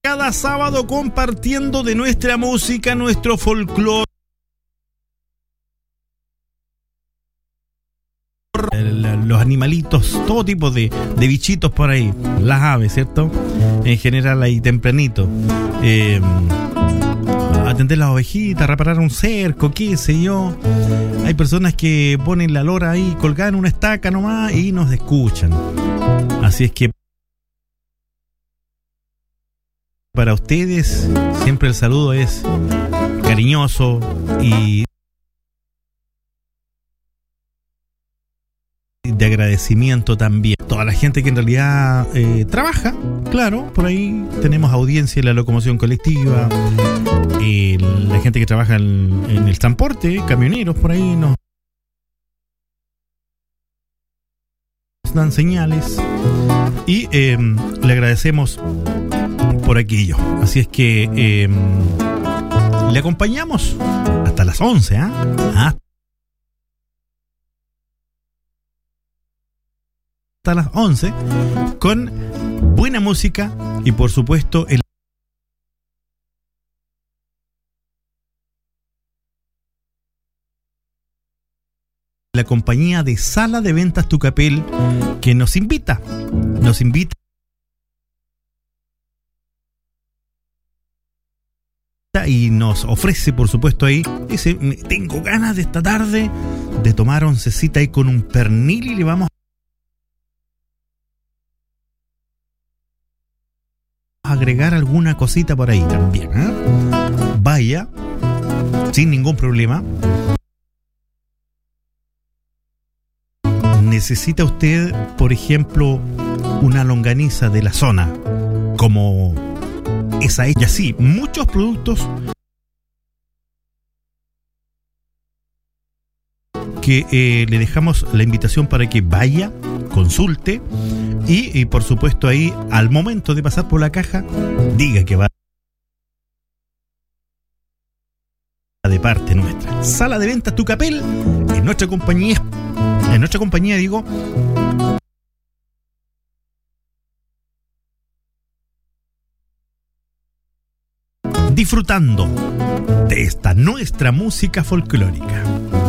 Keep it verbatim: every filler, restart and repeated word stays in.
Cada sábado compartiendo de nuestra música, nuestro folclore. Los animalitos, todo tipo de, de bichitos por ahí, las aves, ¿cierto? En general ahí tempranito. Eh, atender las ovejitas, reparar un cerco, qué sé yo. Hay personas que ponen la lora ahí colgada en una estaca nomás y nos escuchan. Así es que para ustedes siempre el saludo es cariñoso y de agradecimiento también. Toda la gente que en realidad eh, trabaja, claro, por ahí tenemos audiencia en la locomoción colectiva, eh, la gente que trabaja en, en el transporte, camioneros por ahí nos dan señales y eh, le agradecemos por aquello. Así es que eh, le acompañamos hasta las once, ¿eh? ¿Ah? Hasta las once con buena música y por supuesto el la compañía de Sala de Ventas Tucapel que nos invita nos invita y nos ofrece por supuesto ahí, dice, tengo ganas de esta tarde de tomar oncecita ahí con un pernil y le vamos agregar alguna cosita por ahí también, ¿eh? Vaya, sin ningún problema. ¿Necesita usted, por ejemplo, una longaniza de la zona? Como esa y así, muchos productos que eh, le dejamos la invitación para que vaya, consulte y, y por supuesto ahí al momento de pasar por la caja diga que va de parte nuestra. Sala de Ventas Tucapel en nuestra compañía, en nuestra compañía digo, disfrutando de esta nuestra música folclórica.